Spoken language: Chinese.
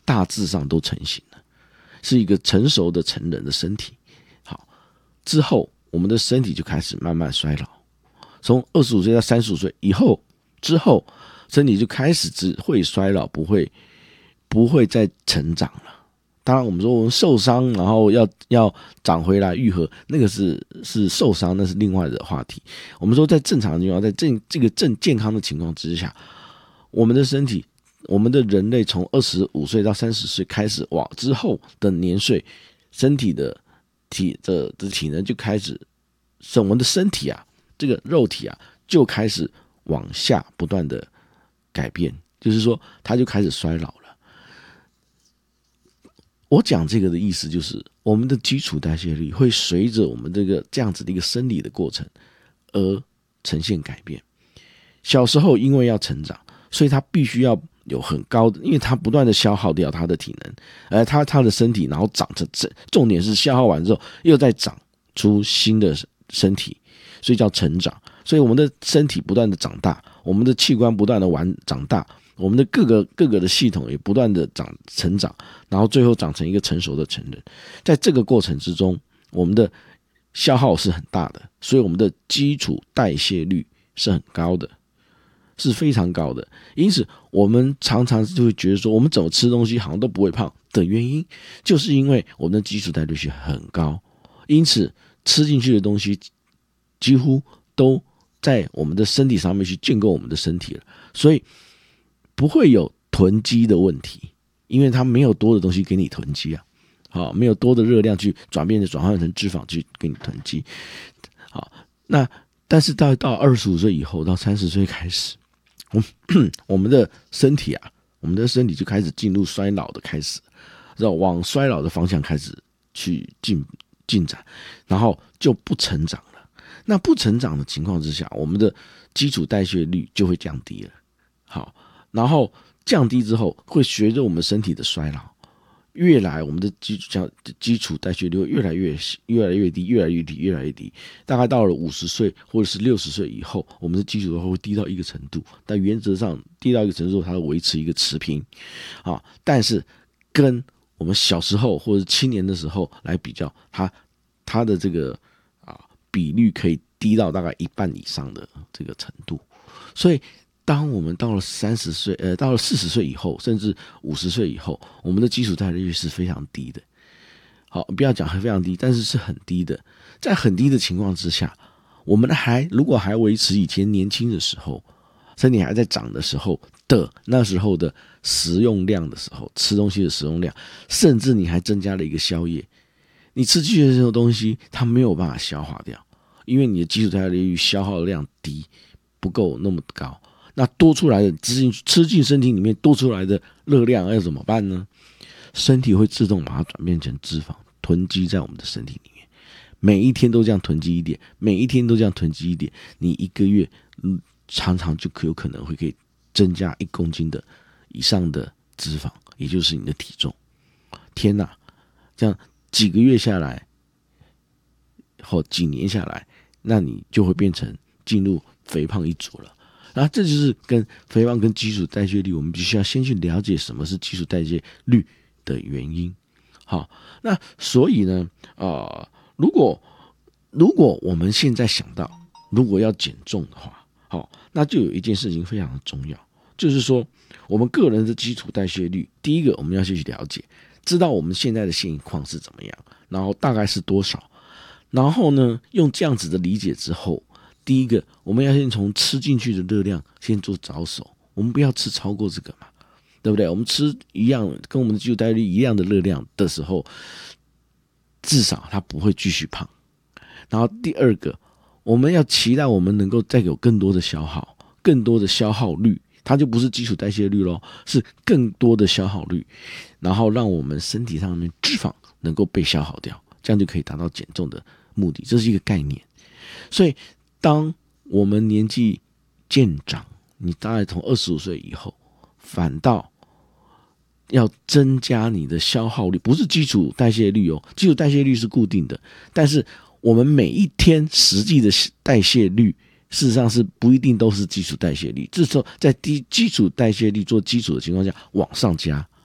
大致上都成型了，是一个成熟的成人的身体。好，之后我们的身体就开始慢慢衰老，从25岁到35岁之后，身体就开始只会衰老，不会再成长了。当然，我们说我们受伤，然后要长回来愈合，那个是受伤，那是另外的话题。我们说在正常的情况，在这个正健康的情况之下，我们的身体，我们的人类从25岁到30岁开始往之后的年岁，身体的体能就开始，我们的身体啊，这个肉体啊，就开始往下不断的改变，就是说它就开始衰老了。我讲这个的意思就是，我们的基础代谢率会随着我们这样子的一个生理的过程而呈现改变。小时候因为要成长，所以他必须要有很高的，因为他不断的消耗掉他的体能，他的身体，然后长着，重点是消耗完之后又再长出新的身体，所以叫成长。所以我们的身体不断的长大，我们的器官不断的长大，我们的各个的系统也不断的成长，然后最后长成一个成熟的成人。在这个过程之中，我们的消耗是很大的，所以我们的基础代谢率是很高的，是非常高的。因此我们常常就会觉得说，我们怎么吃东西好像都不会胖的原因，就是因为我们的基础代谢率很高，因此吃进去的东西几乎都在我们的身体上面去建构我们的身体了，所以不会有囤积的问题，因为它没有多的东西给你囤积啊，好，没有多的热量去转换成脂肪去给你囤积。好，那但是到25岁以后，到30岁开始，我们的身体就开始进入衰老的开始，往衰老的方向开始去进展，然后就不成长了。那不成长的情况之下，我们的基础代谢率就会降低了。好，然后降低之后，会随着我们身体的衰老，我们的基础代谢率会越来越低，大概到了50岁或者是60岁以后，我们的基础会低到一个程度，但原则上低到一个程度，它会维持一个持平啊。但是跟我们小时候或者青年的时候来比较，它的这个比率可以低到大概一半以上的这个程度。所以当我们到了30岁到了40岁以后，甚至50岁以后，我们的基础代谢率是非常低的。好，不要讲非常低，但是是很低的。在很低的情况之下，我们如果还维持以前年轻的时候，身体还在长的时候的那时候的食用量的时候，吃东西的食用量，甚至你还增加了一个宵夜，你吃进去的这种东西它没有办法消化掉，因为你的基础代谢率消耗的量低，不够那么高。那多出来的吃进身体里面多出来的热量要怎么办呢？身体会自动把它转变成脂肪，囤积在我们的身体里面，每一天都这样囤积一点，你一个月常常就有可能可以增加1公斤的以上的脂肪，也就是你的体重。天哪，这样几个月下来或几年下来，那你就会进入肥胖一族了。然后这就是跟肥胖跟基础代谢率，我们必须要先去了解什么是基础代谢率的原因。好，那所以呢，如果我们现在想到，如果要减重的话，好，那就有一件事情非常的重要，就是说我们个人的基础代谢率，第一个我们要先去了解，知道我们现在的现况是怎么样，然后大概是多少，然后呢，用这样子的理解之后，第一个，我们要先从吃进去的热量先做着手，我们不要吃超过这个嘛，对不对？我们吃一样跟我们的基础代谢率一样的热量的时候，至少它不会继续胖。然后第二个，我们要期待我们能够再有更多的消耗，更多的消耗率，它就不是基础代谢率咯，是更多的消耗率，然后让我们身体上面脂肪能够被消耗掉，这样就可以达到减重的目的，这是一个概念。所以当我们年纪渐长，你大概从25岁以后，反倒要增加你的消耗率，不是基础代谢率哦，基础代谢率是固定的，但是我们每一天实际的代谢率，事实上是不一定都是基础代谢率，这时候在基础代谢率做基础的情况下往上加，